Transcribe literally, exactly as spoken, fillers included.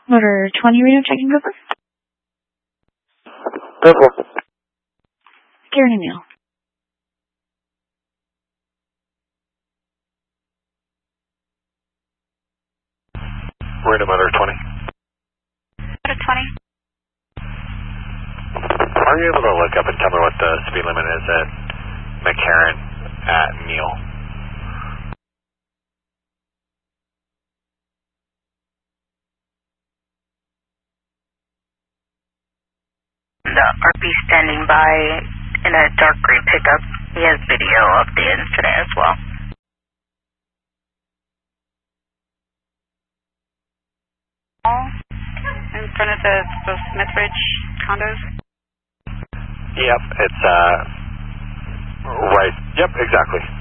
Motor twenty Reno checking over. Purple. Karen and Neil. Reno Motor twenty. Motor twenty. Are you able to look up and tell me what the speed limit is at McCarran at Neil? The R P standing by in a dark gray pickup. He has video of the incident as well. In front of the, the Smithridge condos? Yep, it's uh, right, yep, exactly.